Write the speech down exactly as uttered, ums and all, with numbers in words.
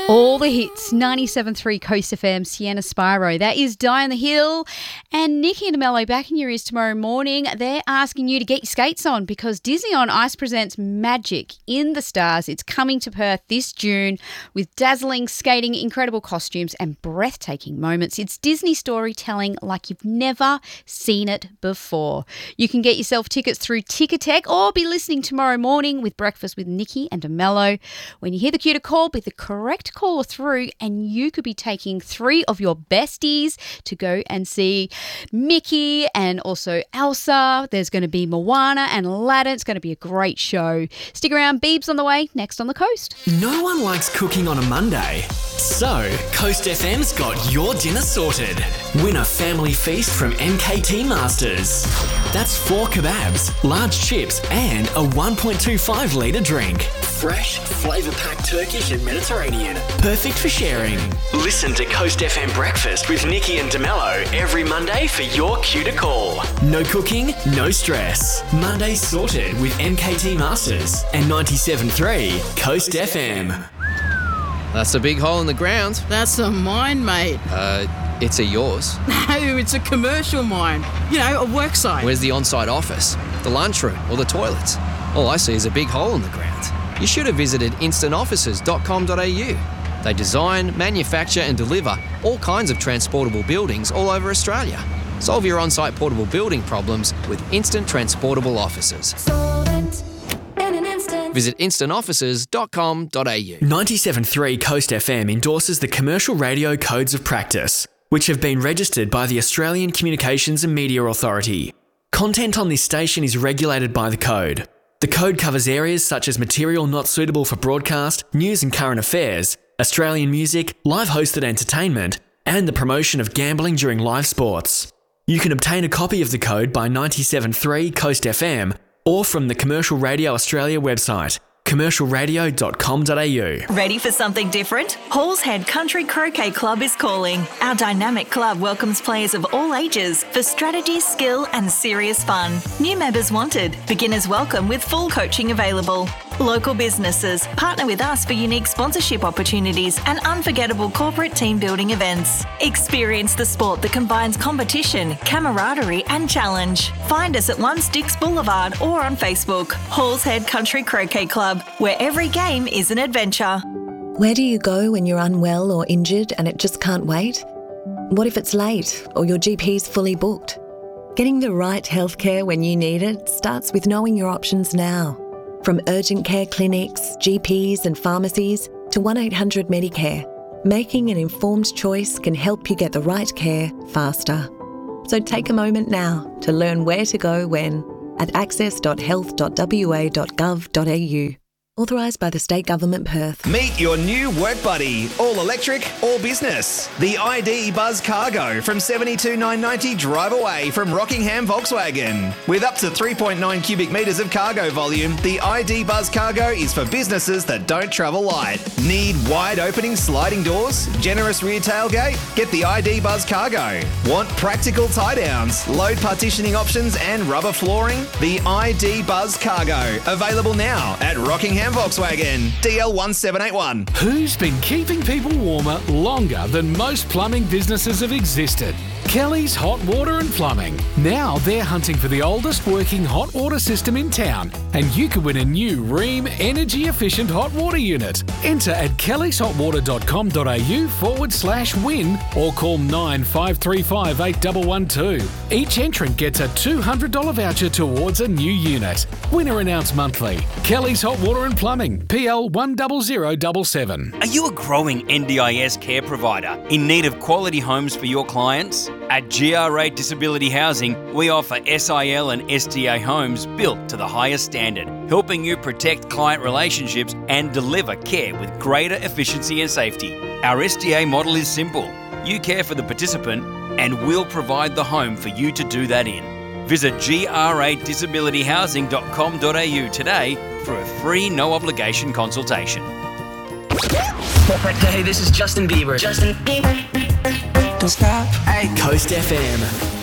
All the hits, ninety-seven point three Coast F M, Sienna Spyro. That is Die on the Hill. And Nikki and Mello back in your ears tomorrow morning. They're asking you to get your skates on because Disney on Ice presents Magic in the Stars. It's coming to Perth this June with dazzling skating, incredible costumes and breathtaking moments. It's Disney storytelling like you've never seen it before. You can get yourself tickets through Ticketek or be listening tomorrow morning with Breakfast with Nikki and Mello. When you hear the cue to call, be the correct caller through and you could be taking three of your besties to go and see Mickey and also Elsa. There's going to be Moana and Aladdin. It's going to be a great show. Stick around. Beebs on the way next on The Coast. No one likes cooking on a Monday. So, Coast F M's got your dinner sorted. Win a family feast from M K T Masters. That's four kebabs, large chips and a one point two five litre drink. Fresh, flavour-packed Turkish and Mediterranean. Perfect for sharing. Listen to Coast F M Breakfast with Nikki and DeMello every Monday for your cue to call. No cooking, no stress. Monday sorted with M K T Masters and ninety-seven point three Coast F M. That's a big hole in the ground. That's a mine, mate. Uh, it's a yours. No, it's a commercial mine. You know, a work site. Where's the on-site office, the lunchroom or the toilets? All I see is a big hole in the ground. You should have visited instant offices dot com dot a u. They design, manufacture and deliver all kinds of transportable buildings all over Australia. Solve your on-site portable building problems with Instant Transportable Offices. Visit instant offices dot com dot a u. ninety-seven point three Coast F M endorses the Commercial Radio Codes of Practice, which have been registered by the Australian Communications and Media Authority. Content on this station is regulated by the code. The code covers areas such as material not suitable for broadcast, news and current affairs, Australian music, live hosted entertainment, and the promotion of gambling during live sports. You can obtain a copy of the code by ninety-seven point three Coast F M or from the Commercial Radio Australia website, commercial radio dot com dot a u. Ready for something different? Halls Head Country Croquet Club is calling. Our dynamic club welcomes players of all ages for strategy, skill and serious fun. New members wanted. Beginners welcome with full coaching available. Local businesses partner with us for unique sponsorship opportunities and unforgettable corporate team building events. Experience the sport that combines competition, camaraderie and challenge. Find us at One Sticks Boulevard or on Facebook. Halls Head Country Croquet Club, where every game is an adventure. Where do you go when you're unwell or injured and it just can't wait? What if it's late or your G P's fully booked? Getting the right healthcare when you need it starts with knowing your options now. From urgent care clinics, G Ps and pharmacies to one eight hundred Medicare, making an informed choice can help you get the right care faster. So take a moment now to learn where to go when at access dot health dot w a dot gov dot a u. Authorised by the State Government, Perth. Meet your new work buddy. All electric, all business. The I D Buzz Cargo from seventy-two thousand nine hundred ninety dollars drive away from Rockingham Volkswagen. With up to three point nine cubic metres of cargo volume, the I D Buzz Cargo is for businesses that don't travel light. Need wide opening sliding doors? Generous rear tailgate? Get the I D Buzz Cargo. Want practical tie downs, load partitioning options and rubber flooring? The I D Buzz Cargo. Available now at Rockingham Volkswagen, D L one seven eight one. Who's been keeping people warmer longer than most plumbing businesses have existed? Kelly's Hot Water and Plumbing. Now they're hunting for the oldest working hot water system in town, and you could win a new Ream energy efficient hot water unit. Enter at kellys hot water dot com dot a u forward slash win or call nine five three five eight one one two. Each entrant gets a two hundred dollars voucher towards a new unit. Winner announced monthly. Kelly's Hot Water and Plumbing, P L one zero zero seven seven. Are you a growing N D I S care provider in need of quality homes for your clients? At G R A Disability Housing, we offer S I L and S D A homes built to the highest standard, helping you protect client relationships and deliver care with greater efficiency and safety. Our S D A model is simple. You care for the participant and we'll provide the home for you to do that in. Visit G R A disability housing dot com dot a u today for a free no-obligation consultation. Hey, this is Justin Bieber. Justin Bieber. Don't stop. Hey, Coast F M.